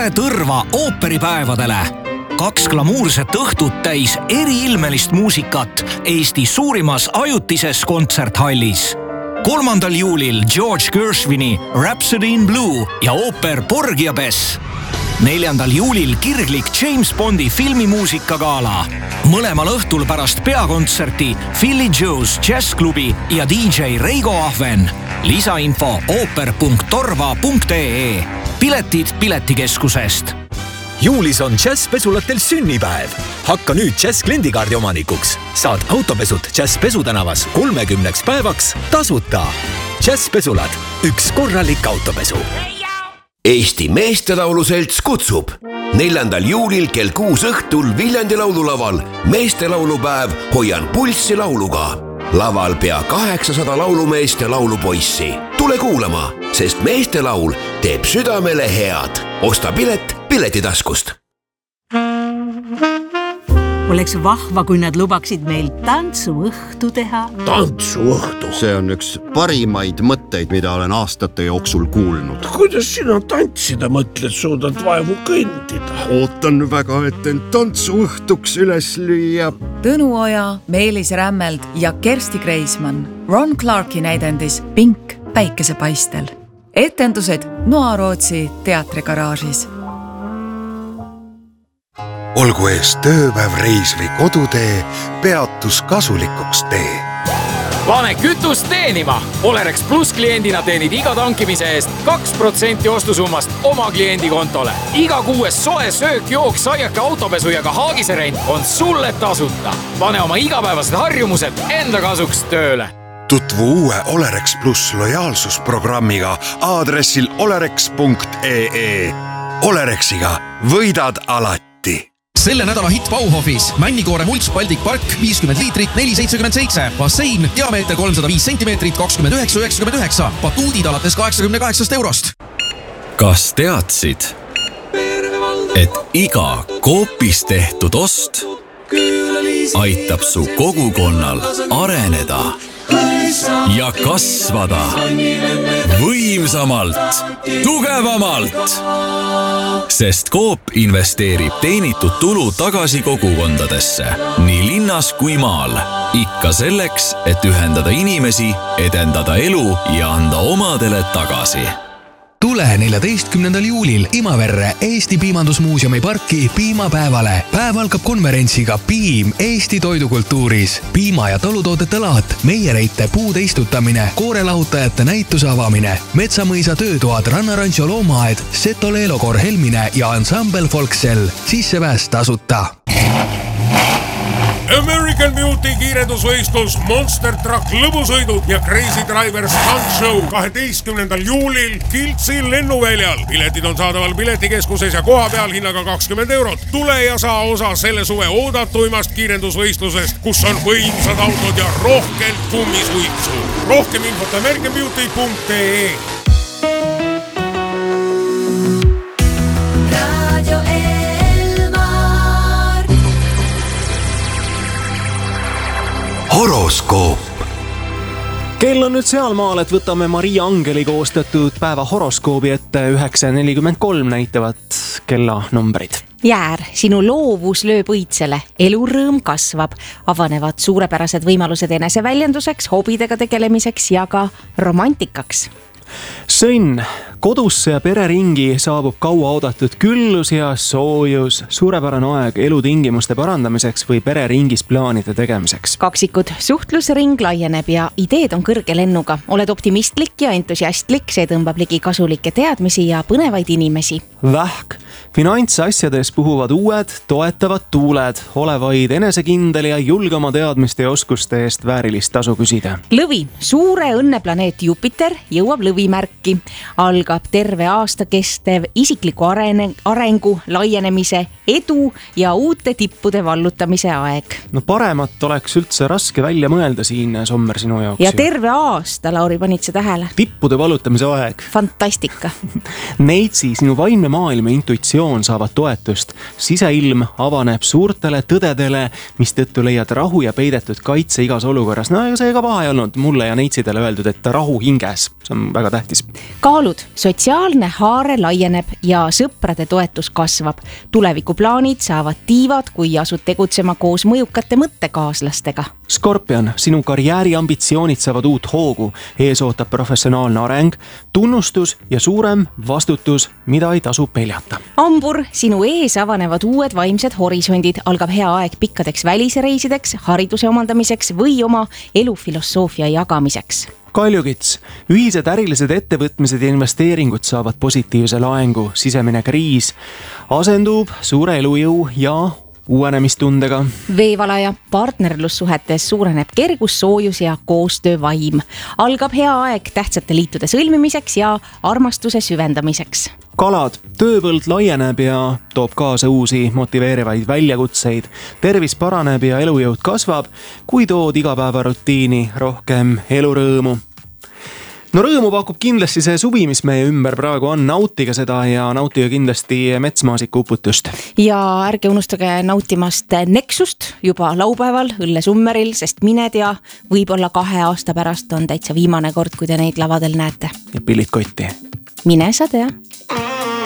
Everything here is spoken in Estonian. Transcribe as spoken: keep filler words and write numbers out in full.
tule Tõrva ooperipäevadele. Kaks glamuurset õhtut täis eriilmelist muusikat Eesti suurimas ajutises kontserthallis. kolmandal juulil George Gershwini Rhapsody in Blue ja ooper Porgy Bess. neljandal juulil kirglik James Bondi filmimuusikagaala. Mõlemal õhtul pärast peakontserti Philly Joe's Jazzklubi ja D J Reigo Ahven. Lisainfo ooper punkt torva punkt ee. Piletid Piletikeskusest. Juulis on Jazz-pesulatel sünnipäev. Hakka nüüd Jazz kliendikaardi omanikuks. Saad autopesud Jazz pesutänavas kolmekümneks päevaks tasuta. Jazz-pesulad. Üks korralik autopesu. Eesti Meestelaulu Selts kutsub neljandal juulil kell kuus õhtul Viljandi laululaval meestelaulupäev Hoian pulssi lauluga. Laval pea kaheksasada laulumeest ja laulupoissi. Tule kuulama, sest meestelaul teeb südamele head. Osta pilet Piletitaskust. Oleks vahva, kui nad lubaksid meil tantsuõhtu teha. Tantsuõhtu? See on üks parimaid mõtteid, mida olen aastate jooksul kuulnud. Kuidas sina tantsida mõtled, suudad vaevu kõndida? Ootan väga, et end tantsuõhtuks üles lüüa. Tõnu Oja, Meelis Rämmeld ja Kersti Kreismann. Ron Clarki näidendis Pink päikesepaistel. Etendused Noarootsi teatrigaraažis. Olgu ees tööpäev, reis või kodutee, peatus kasulikuks tee. Pane kütust teenima! Olerex Plus kliendina teenid iga tankimise eest kaks protsenti ostusummast oma kliendi kontole. Iga kuues soe söök, jook, saiake, autopesu ja ka haagiserent on sulle tasuta. Pane oma igapäevased harjumused enda kasuks tööle. Tutvu uue Olerex Plus lojaalsusprogrammiga aadressil olerex punkt ee. Olerexiga võidad alati. Selle nädala hitt Bauhofis Männikoore Mults Baltic Park viiskümmend liitrit neli seitsekümmend seitse. Bassein, diameeter kolmsada viis sentimeetrit kakskümmend üheksa üheksakümmend üheksa. Batuudid alates kaheksakümne kaheksast eurost. Kas teadsid, et iga Coopis tehtud ost aitab su kogukonnal areneda ja kasvada võimsamalt, tugevamalt? Sest Coop investeerib teenitud tulu tagasi kogukondadesse, nii linnas kui maal. Ikka selleks, et ühendada inimesi, edendada elu ja anda omadele tagasi. Tule neljateistkümnendal juulil Imaverre Eesti Piimandusmuuseumi parki piimapäevale. Päev algab konverentsiga Piim Eesti toidukultuuris. Piima- ja talutoodete laat, meiereite puude istutamine, koorelahutajate näituse avamine, Metsamõisa töötoad, Rannarancho loomaaed, Seto Leelokor Helmine ja Ensemble Folksel. Sissepääs tasuta. American Beauty kiirendusvõistlus, Monster Truck lõbusõidud ja Crazy Driver Stunt Show kaheteistkümnendal juulil Kiltsi lennuväljal. Piletid on saadaval Piletikeskuses ja koha peal hinnaga kakskümmend eurot. Tule ja saa osa selle suve oodatuimast kiirendusvõistlusest, kus on võimsad autod ja rohkelt kummisuitsu. Rohkem infot american beauty punkt ee. Horoskoop. Kell on nüüd sealmaal, et võtame Maria Angeli koostatud päeva horoskoobi ette. Üheksa nelikümmend kolm näitavad kella numbrid. Jäär, sinu loovus lööb õitsele, elurõõm kasvab, avanevad suurepärased võimalused eneseväljenduseks, hobidega tegelemiseks ja ka romantikaks. Sõnn, kodusse ja pereringi saabub kaua oodatud küllus ja soojus, suurepärane aeg elutingimuste parandamiseks või pereringis plaanide tegemiseks. Kaksikud, suhtlusring laieneb ja ideed on kõrge lennuga. Oled optimistlik ja entusiastlik, see tõmbab ligi kasulikke teadmisi ja põnevaid inimesi. Vähk, finantsasjades puhuvad uued, toetavad tuuled, ole vaid enesekindel ja julge oma teadmiste ja oskuste eest väärilist tasu küsida. Lõvi, suure õnneplaneet Jupiter jõuab lõvimärki. Algab terve aasta kestev isikliku arene, arengu, laienemise, edu ja uute tippude vallutamise aeg. No paremat oleks üldse raske välja mõelda siin, Sommer, sinu jaoks. Ja terve aasta, Lauri, panid see tähele. Tippude vallutamise aeg. Fantastika. Neitsi, sinu vaimne maailm ja intuitsioon saavad toetust. Siseilm avaneb suurtele tõdedele, mis tõttu leiad rahu ja peidetud kaitse igas olukorras. No ega see ka paha ei olnud mulle ja neitsidele öeldud, et rahu hinges. see on väga tähtis. Kaalud, sotsiaalne haare laieneb ja sõprade toetus kasvab. Tulevikuplaanid saavad tiivad, kui asud tegutsema koos mõjukate mõttekaaslastega. Skorpion, sinu karjääri ambitsioonid saavad uut hoogu, ees ootab professionaalne areng, tunnustus ja suurem vastutus, mida ei tasu peljata. Ambur, sinu ees avanevad uued vaimsed horisondid, algab hea aeg pikkadeks välisreisideks, hariduse omandamiseks või oma elufilosoofia jagamiseks. Kaljukits, ühised ärilised ettevõtmised ja investeeringud saavad positiivse laengu, sisemine kriis asendub suure elujõu ja uuenemistundega. Veevalaja, partnerlussuhetes suureneb kergus, soojus ja koostöövaim. Algab hea aeg tähtsate liitude sõlmimiseks ja armastuse süvendamiseks. Kalad, tööpõld laieneb ja toob kaasa uusi motiveerivaid väljakutseid. Tervis paraneb ja elujõud kasvab, kui tood igapäevarutiini rohkem elurõõmu. No rõõmu pakub kindlasti see suvi, mis meie ümber praegu on, nautige seda ja nautige kindlasti metsmaasiku uputust. Ja ärge unustage nautimast Nexust juba laupäeval Õllesummeril, sest mine tea, võib-olla kahe aasta pärast on täitsa viimane kord, kui te neid lavadel näete. Ja pillid kotti. Mine sa tea.